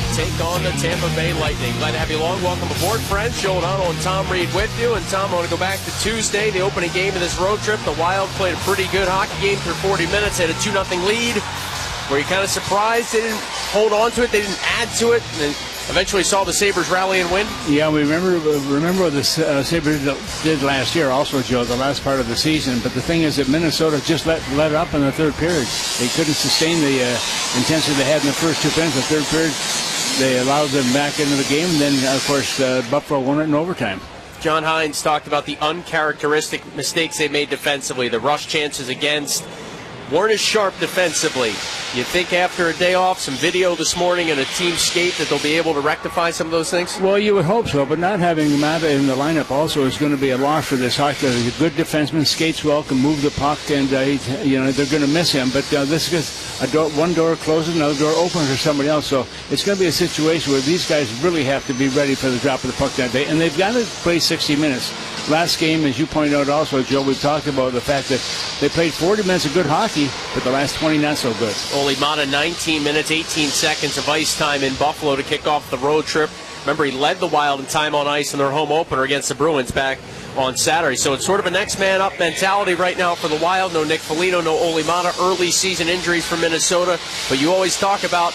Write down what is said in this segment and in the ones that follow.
take on the Tampa Bay Lightning. Glad to have you along. Welcome aboard, friends. Joe O'Donnell and Tom Reed with you. And Tom, I want to go back to Tuesday, the opening game of this road trip. The Wild played a pretty good hockey game for 40 minutes, had a 2-0 lead. Were you kind of surprised they didn't hold on to it, they didn't add to it, and then eventually saw the Sabres rally and win? Yeah, we remember what the Sabres did last year also, Joe, the last part of the season. But the thing is that Minnesota just let up in the third period. They couldn't sustain the intensity they had in the first 2 minutes. The third period, they allowed them back into the game. And then, of course, Buffalo won it in overtime. John Hines talked about the uncharacteristic mistakes they made defensively, the rush chances against. Weren't as sharp defensively. You think after a day off, some video this morning and a team skate that they'll be able to rectify some of those things? Well, you would hope so, but not having Mata in the lineup also is going to be a loss for this hockey. He's a good defenseman, skates well, can move the puck, and they're going to miss him. But this is one door closes, another door opens for somebody else. So it's going to be a situation where these guys really have to be ready for the drop of the puck that day, and they've got to play 60 minutes. Last game, as you pointed out also, Joe, we talked about the fact that they played 40 minutes of good hockey, but the last 20 not so good. Ole Mata, 19 minutes, 18 seconds of ice time in Buffalo to kick off the road trip. Remember, he led the Wild in time on ice in their home opener against the Bruins back on Saturday. So it's sort of a next man up mentality right now for the Wild. No Nick Foligno, no Ole Mata, early season injuries for Minnesota. But you always talk about,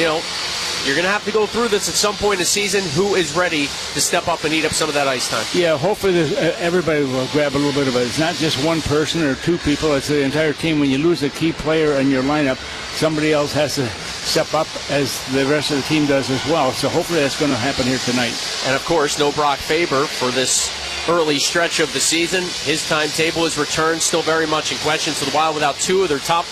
you're going to have to go through this at some point in the season. Who is ready to step up and eat up some of that ice time? Yeah, hopefully everybody will grab a little bit of it. It's not just one person or two people. It's the entire team. When you lose a key player in your lineup, somebody else has to step up as the rest of the team does as well. So hopefully that's going to happen here tonight. And, of course, no Brock Faber for this early stretch of the season. His timetable is returned, still very much in question. So the Wild without two of their top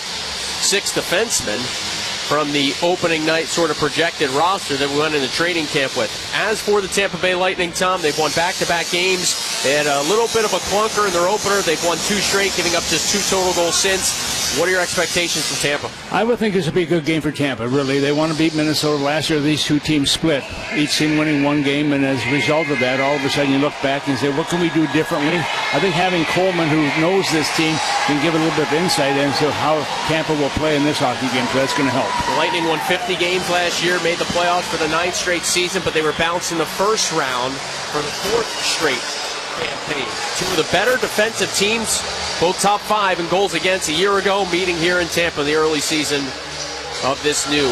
6 defensemen from the opening night sort of projected roster that we went into training camp with. As for the Tampa Bay Lightning, Tom, they've won back-to-back games. They had a little bit of a clunker in their opener. They've won 2 straight, giving up just 2 total goals since. What are your expectations from Tampa? I would think this would be a good game for Tampa, really. They want to beat Minnesota. Last year, these two teams split, each team winning one game, and as a result of that, all of a sudden you look back and say, what can we do differently? I think having Coleman, who knows this team, can give a little bit of insight into how Tampa will play in this hockey game, so that's going to help. The Lightning won 50 games last year, made the playoffs for the 9th straight season, but they were bounced in the first round for the 4th straight campaign. Two of the better defensive teams, both top 5 in goals against a year ago, meeting here in Tampa in the early season of this new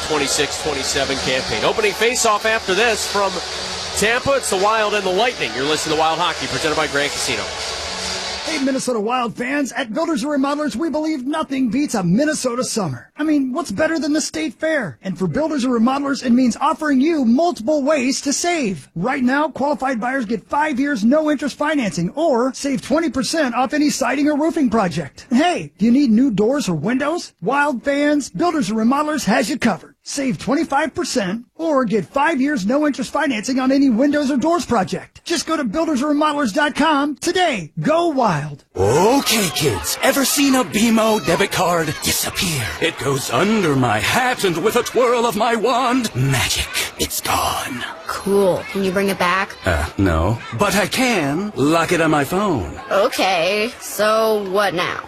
26-27 campaign. Opening face-off after this from Tampa, it's the Wild and the Lightning. You're listening to Wild Hockey, presented by Grand Casino. Hey, Minnesota Wild fans, at Builders and Remodelers, we believe nothing beats a Minnesota summer. I mean, what's better than the State Fair? And for Builders and Remodelers, it means offering you multiple ways to save. Right now, qualified buyers get 5 years no-interest financing or save 20% off any siding or roofing project. Hey, do you need new doors or windows? Wild fans, Builders and Remodelers has you covered. Save 25% or get 5 years no-interest financing on any windows or doors project. Just go to buildersandremodelers.com today. Go Wild. Okay, kids. Ever seen a BMO debit card disappear? It goes under my hat and with a twirl of my wand, magic. It's gone. Cool. Can you bring it back? No. But I can lock it on my phone. Okay. So what now?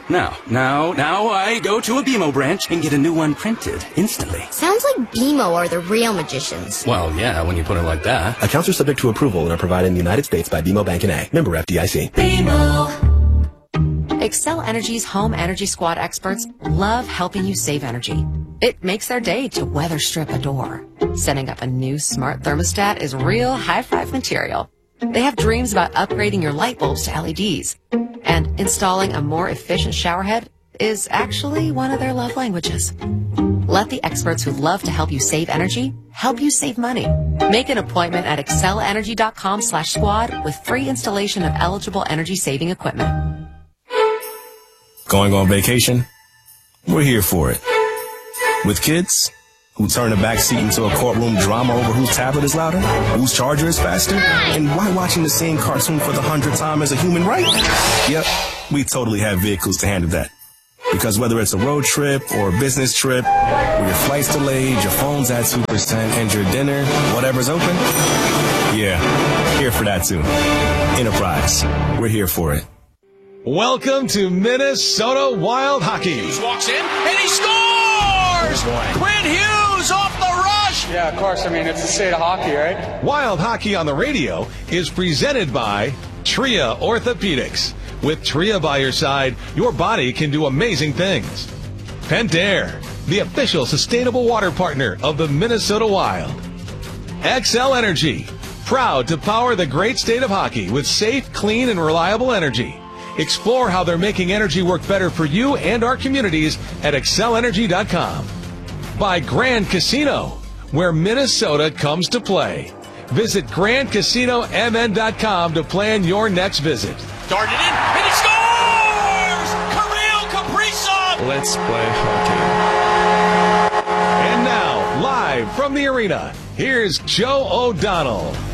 Now I go to a BMO branch and get a new one printed instantly. Sounds like BMO are the real magicians. Well, yeah, when you put it like that. Accounts are subject to approval and are provided in the United States by BMO Bank N.A. Member FDIC. BMO. Xcel Energy's Home Energy Squad experts love helping you save energy. It makes their day to weather strip a door. Setting up a new smart thermostat is real high-five material. They have dreams about upgrading your light bulbs to LEDs. And installing a more efficient showerhead is actually one of their love languages. Let the experts who love to help you save energy help you save money. Make an appointment at excelenergy.com/squad with free installation of eligible energy-saving equipment. Going on vacation? We're here for it. With kids who turn the backseat into a courtroom drama over whose tablet is louder, whose charger is faster, and why watching the same cartoon for the 100th time is a human right? Yep, we totally have vehicles to handle that. Because whether it's a road trip or a business trip, where your flight's delayed, your phone's at 2%, and your dinner, whatever's open, yeah, here for that too. Enterprise, we're here for it. Welcome to Minnesota Wild Hockey. Hughes walks in, and he scores! Quinn Hughes off the rush, Yeah, of course. I mean, it's the state of hockey, right? Wild Hockey on the Radio is presented by Tria Orthopedics. With Tria by your side, your body can do amazing things. Pentair, the official sustainable water partner of the Minnesota Wild. XL Energy, proud to power the great state of hockey with safe, clean, and reliable energy. Explore how they're making energy work better for you and our communities at XLEnergy.com. By Grand Casino, where Minnesota comes to play. Visit GrandCasinoMN.com to plan your next visit. Darted in, and he scores! Kirill Kaprizov! Let's play hockey. And now, live from the arena, here's Joe O'Donnell.